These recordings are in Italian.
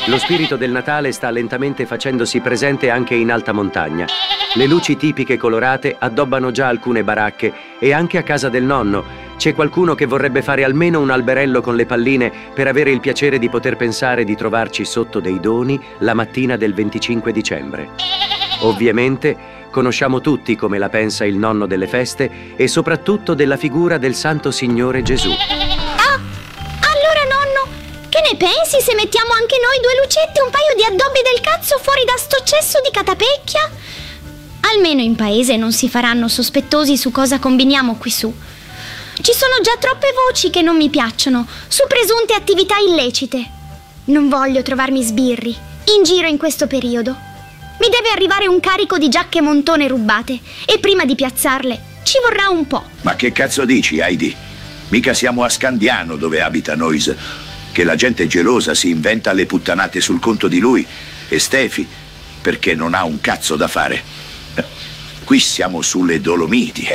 Lo spirito del Natale sta lentamente facendosi presente anche in alta montagna. Le luci tipiche colorate addobbano già alcune baracche e anche a casa del nonno c'è qualcuno che vorrebbe fare almeno un alberello con le palline per avere il piacere di poter pensare di trovarci sotto dei doni la mattina del 25 dicembre. Ovviamente conosciamo tutti come la pensa il nonno delle feste e soprattutto della figura del Santo Signore Gesù. Allora nonno, che ne pensi se mettiamo anche noi 2 lucette e un paio di addobbi del cazzo fuori da sto cesso di catapecchia? Almeno in paese non si faranno sospettosi su cosa combiniamo qui su. Ci sono già troppe voci che non mi piacciono su presunte attività illecite. Non voglio trovarmi sbirri in giro in questo periodo. Mi deve arrivare un carico di giacche montone rubate e prima di piazzarle ci vorrà un po'. Ma che cazzo dici, Heidi? Mica siamo a Scandiano dove abita Noise, che la gente gelosa si inventa le puttanate sul conto di lui e Stefi perché non ha un cazzo da fare. Qui siamo sulle Dolomiti,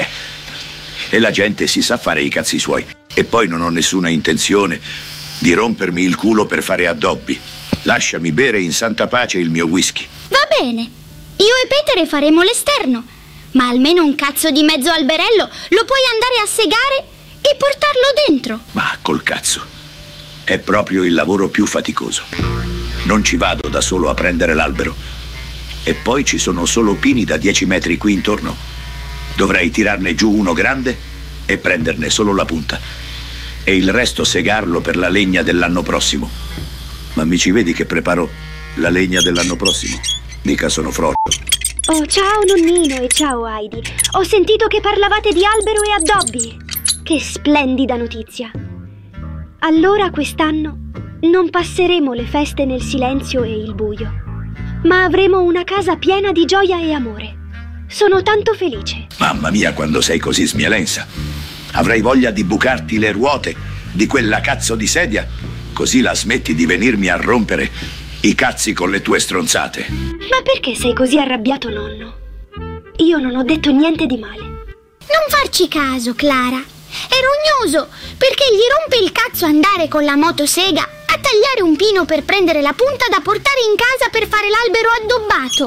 e la gente si sa fare i cazzi suoi. E poi non ho nessuna intenzione di rompermi il culo per fare addobbi. Lasciami bere in santa pace il mio whisky. Va bene, io e Petere faremo l'esterno, ma almeno un cazzo di mezzo alberello lo puoi andare a segare e portarlo dentro. Ma col cazzo, è proprio il lavoro più faticoso. Non ci vado da solo a prendere l'albero. E poi ci sono solo pini da 10 metri qui intorno. Dovrei tirarne giù uno grande e prenderne solo la punta. E il resto segarlo per la legna dell'anno prossimo. Ma mi ci vedi che preparo la legna dell'anno prossimo? Mica sono Frodo. Oh, ciao nonnino e ciao Heidi. Ho sentito che parlavate di albero e addobbi. Che splendida notizia. Allora quest'anno non passeremo le feste nel silenzio e il buio, ma avremo una casa piena di gioia e amore. Sono tanto felice. Mamma mia, quando sei così smielenza. Avrei voglia di bucarti le ruote di quella cazzo di sedia, così la smetti di venirmi a rompere i cazzi con le tue stronzate. Ma perché sei così arrabbiato, nonno? Io non ho detto niente di male. Non farci caso, Clara. È rognoso perché gli rompe il cazzo andare con la motosega a tagliare un pino per prendere la punta da portare in casa per fare l'albero addobbato.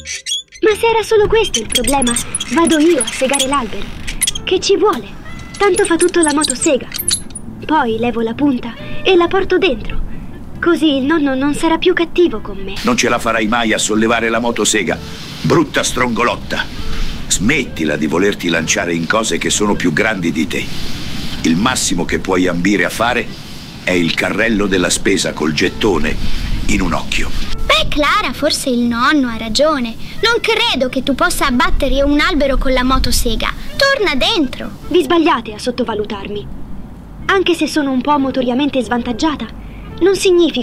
Ma se era solo questo il problema, vado io a segare l'albero. Che ci vuole? Tanto fa tutto la motosega. Poi levo la punta e la porto dentro. Così il nonno non sarà più cattivo con me. Non ce la farai mai a sollevare la motosega, brutta strongolotta. Smettila di volerti lanciare in cose che sono più grandi di te. Il massimo che puoi ambire a fare è il carrello della spesa col gettone in un occhio. Beh, Clara, forse il nonno ha ragione. Non credo che tu possa abbattere un albero con la motosega. Torna dentro. Vi sbagliate a sottovalutarmi. Anche se sono un po' motoriamente svantaggiata, non significa